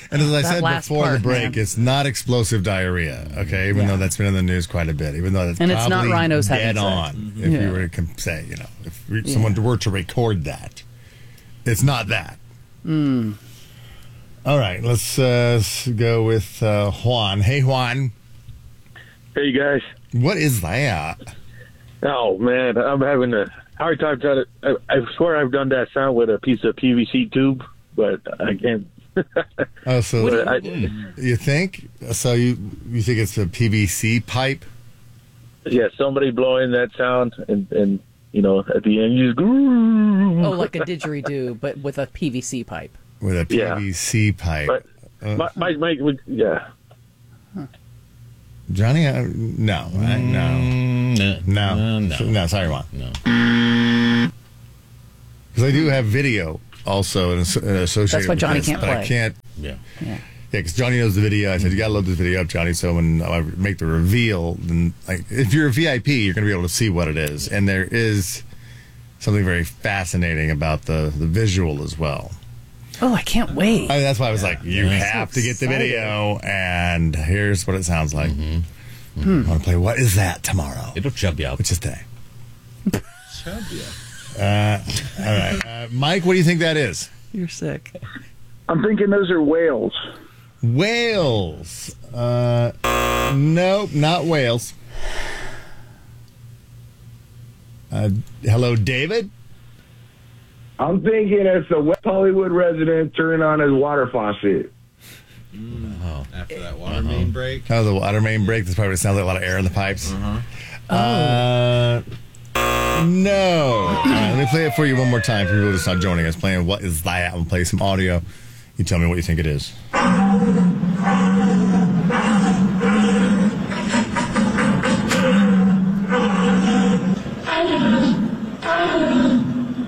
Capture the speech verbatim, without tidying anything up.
And as I That said last before part, the break, man. it's not explosive diarrhea, okay? Even Yeah. though that's been in the news quite a bit. Even though that's And it's probably not rhinos having dead sex. on. Mhm. If Yeah. you were to com- say, you know, if we- someone were to record that, it's not that. Mm. All right, let's uh, s- go with uh, Juan. Hey, Juan. Hey, guys. What is that? Oh, man, I'm having a hard time trying to... I, I swear I've done that sound with a piece of P V C tube, but I can't... Oh, so But I, you think? So you you think it's a P V C pipe? yeah, somebody blowing that sound, and, and you know, at the end, you just... Oh, like a didgeridoo, but with a P V C pipe. With a P V C pipe. But Uh, my, my, my, yeah. Johnny, uh, no, I, no, no, no, no, no. Sorry, Juan. No. Because I do have video also and associated. That's why with Johnny this, can't but I play. can't. Yeah. Yeah. Yeah, because Johnny knows the video. I said, you got to load this video up, Johnny. So when I make the reveal, then like, if you're a V I P, you're going to be able to see what it is. And there is something very fascinating about the, the visual as well. Oh, I can't wait. I mean, that's why I was like, you Yeah. have So to get the excited. video. And here's what it sounds like. Mm-hmm. Hmm. I want to play What Is That tomorrow, It'll chub you up. which is today. Uh, all right. Uh, Mike, what do you think that is? You're sick. I'm thinking those are whales. Whales. Uh, nope, not whales. Uh, hello, David? I'm thinking it's a West Hollywood resident turning on his water faucet. Oh. After that water main break. Oh, the water main break. That's probably what it sounds like, a lot of air in the pipes. Uh, no. All right, let me play it for you one more time for people that's not joining us. Playing What Is That? I'm going to play some audio. You tell me what you think it is.